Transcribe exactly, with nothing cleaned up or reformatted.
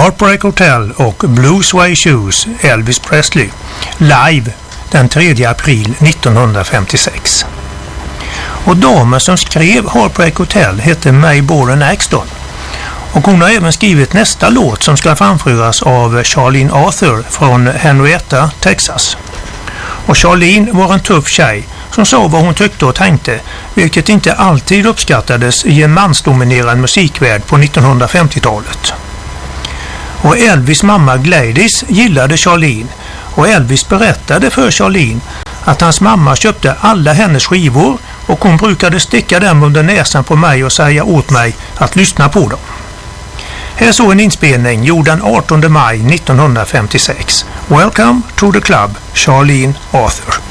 Heartbreak Hotel och Blue Suede Shoes, Elvis Presley, live den tredje april nittonhundrafemtiosex. Och damen som skrev Heartbreak Hotel hette May Boren Axton. Och hon har även skrivit nästa låt som ska framföras av Charlene Arthur från Henrietta, Texas. Och Charlene var en tuff tjej som sa vad hon tyckte och tänkte, vilket inte alltid uppskattades i en mansdominerad musikvärld på nittonhundrafemtiotalet. Och Elvis mamma Gladys gillade Charlene, och Elvis berättade för Charlene att hans mamma köpte alla hennes skivor och hon brukade sticka dem under näsan på mig och säga åt mig att lyssna på dem. Här så en inspelning gjord den artonde maj nittonhundrafemtiosex. Welcome to the club, Charlene Arthur.